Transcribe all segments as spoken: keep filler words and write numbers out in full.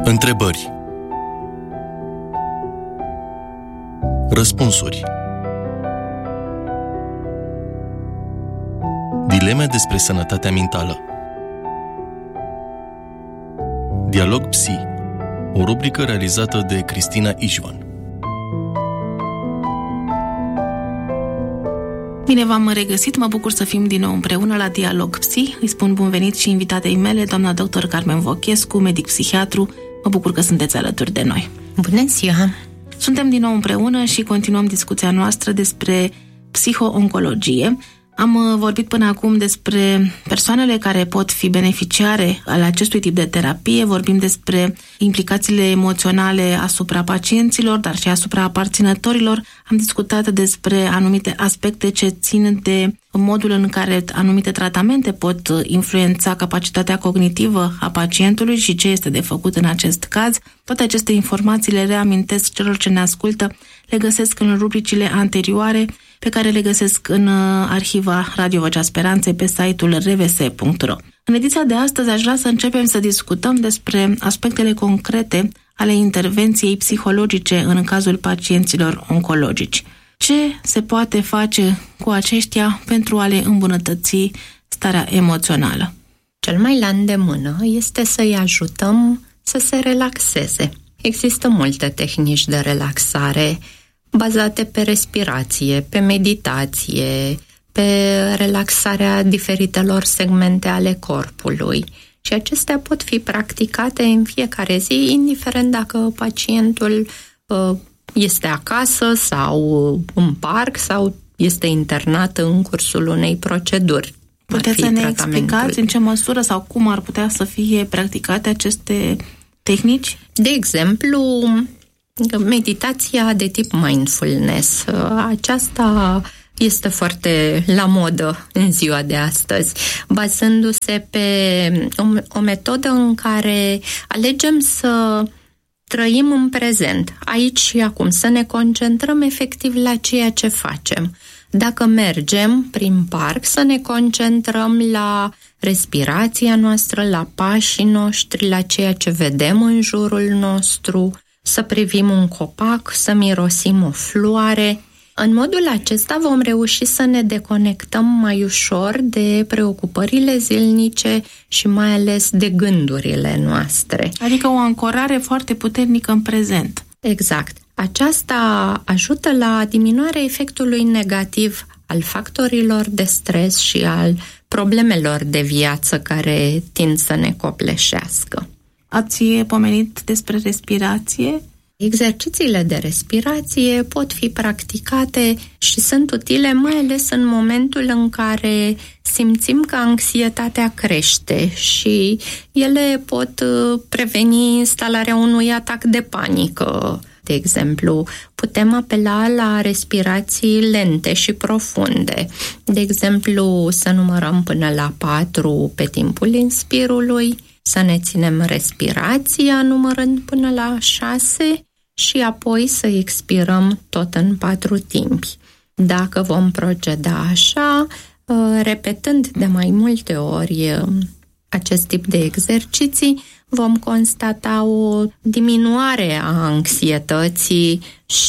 Întrebări. Răspunsuri. Dileme despre sănătatea mentală. Dialog Psi, o rubrică realizată de Cristina Ișvan. Bine v-am regăsit, mă bucur să fim din nou împreună la Dialog Psi. Îi spun bun venit și invitatei mele, doamna doctor Carmen Vochescu, medic psihiatru. Mă bucur că sunteți alături de noi. Bună ziua! Suntem din nou împreună și continuăm discuția noastră despre psiho-oncologie. Am vorbit până acum despre persoanele care pot fi beneficiare ale acestui tip de terapie, vorbim despre implicațiile emoționale asupra pacienților, dar și asupra aparținătorilor. Am discutat despre anumite aspecte ce țin de modul în care anumite tratamente pot influența capacitatea cognitivă a pacientului și ce este de făcut în acest caz. Toate aceste informații le reamintesc celor ce ne ascultă, le găsesc în rubricile anterioare pe care le găsesc în arhiva Radio Vocea Speranței pe site-ul r v s punct r o. În ediția de astăzi aș vrea să începem să discutăm despre aspectele concrete ale intervenției psihologice în cazul pacienților oncologici. Ce se poate face cu aceștia pentru a le îmbunătăți starea emoțională? Cel mai la îndemână este să-i ajutăm să se relaxeze. Există multe tehnici de relaxare bazate pe respirație, pe meditație, pe relaxarea diferitelor segmente ale corpului. Și acestea pot fi practicate în fiecare zi, indiferent dacă pacientul uh, este acasă sau în parc sau este internat în cursul unei proceduri. Puteți să ne explicați în ce măsură sau cum ar putea să fie practicate aceste tehnici? De exemplu, meditația de tip mindfulness. Aceasta este foarte la modă în ziua de astăzi, bazându-se pe o, o metodă în care alegem să trăim în prezent, aici și acum, să ne concentrăm efectiv la ceea ce facem. Dacă mergem prin parc, să ne concentrăm la respirația noastră, la pașii noștri, la ceea ce vedem în jurul nostru, să privim un copac, să mirosim o floare. În modul acesta vom reuși să ne deconectăm mai ușor de preocupările zilnice și mai ales de gândurile noastre. Adică o ancorare foarte puternică în prezent. Exact. Aceasta ajută la diminuarea efectului negativ al factorilor de stres și al problemelor de viață care tind să ne copleșească. Ați pomenit despre respirație? Exercițiile de respirație pot fi practicate și sunt utile mai ales în momentul în care simțim că anxietatea crește și ele pot preveni instalarea unui atac de panică. De exemplu, putem apela la respirații lente și profunde. De exemplu, să numărăm până la patru pe timpul inspirului, să ne ținem respirația numărând până la șase și apoi să expirăm tot în patru timpi. Dacă vom proceda așa, repetând de mai multe ori acest tip de exerciții, vom constata o diminuare a anxietății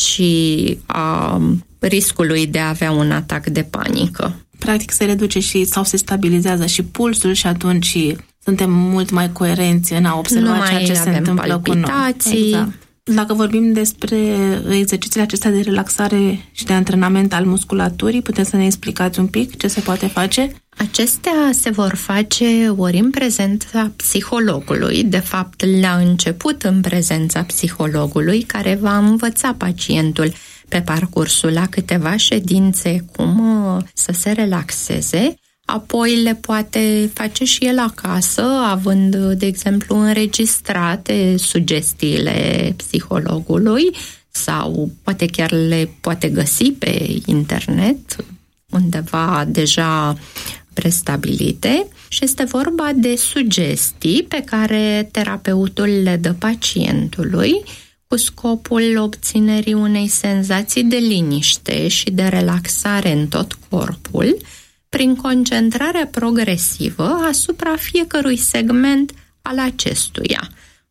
și a riscului de a avea un atac de panică. Practic se reduce și sau se stabilizează și pulsul și atunci suntem mult mai coerenți în a observa ceea ce se întâmplă cu noi. Exact. Dacă vorbim despre exercițiile acestea de relaxare și de antrenament al musculaturii, puteți să ne explicați un pic ce se poate face? Acestea se vor face ori în prezența psihologului, de fapt la început în prezența psihologului, care va învăța pacientul pe parcursul la câteva ședințe cum să se relaxeze. Apoi le poate face și el acasă, având, de exemplu, înregistrate sugestiile psihologului sau poate chiar le poate găsi pe internet undeva deja prestabilite și este vorba de sugestii pe care terapeutul le dă pacientului cu scopul obținerii unei senzații de liniște și de relaxare în tot corpul, prin concentrarea progresivă asupra fiecărui segment al acestuia.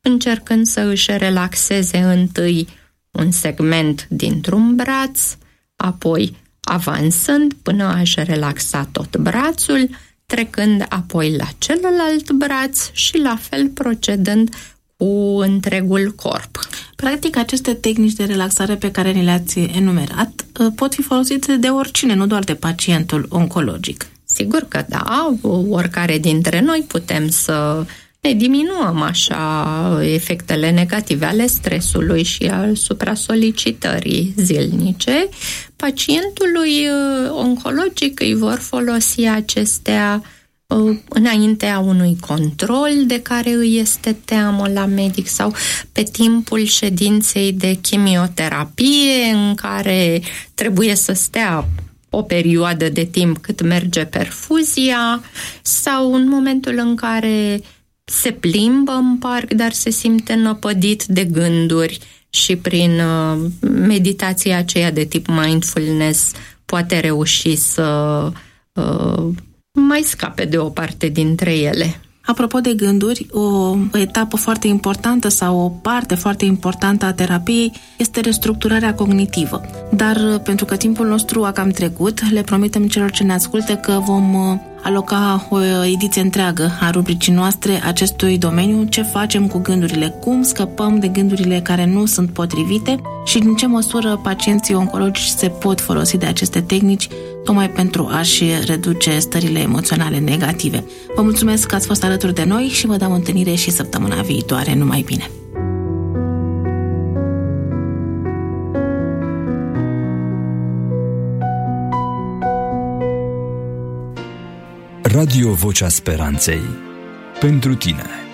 încercând să își relaxeze întâi un segment dintr-un braț, apoi avansând până a-și relaxa tot brațul, trecând apoi la celălalt braț și la fel procedând cu întregul corp. Practic, aceste tehnici de relaxare pe care ni le-ați enumerat pot fi folosite de oricine, nu doar de pacientul oncologic. Sigur că da, oricare dintre noi putem să ne diminuăm așa efectele negative ale stresului și al supra-solicitării zilnice. Pacientului oncologic îi vor folosi acestea înaintea unui control de care îi este teamă la medic sau pe timpul ședinței de chimioterapie în care trebuie să stea o perioadă de timp cât merge perfuzia sau în momentul în care se plimbă în parc, dar se simte năpădit de gânduri și prin meditația aceea de tip mindfulness poate reuși să uh, mai scape de o parte dintre ele. Apropo de gânduri, o etapă foarte importantă sau o parte foarte importantă a terapiei este restructurarea cognitivă. Dar pentru că timpul nostru a cam trecut, le promitem celor ce ne ascultă că vom aloca o ediție întreagă a rubricii noastre acestui domeniu, ce facem cu gândurile, cum scăpăm de gândurile care nu sunt potrivite și în ce măsură pacienții oncologici se pot folosi de aceste tehnici tocmai pentru a-și reduce stările emoționale negative. Vă mulțumesc că ați fost alături de noi și vă dau întâlnire și săptămâna viitoare. Numai bine! Radio Vocea Speranței. Pentru tine.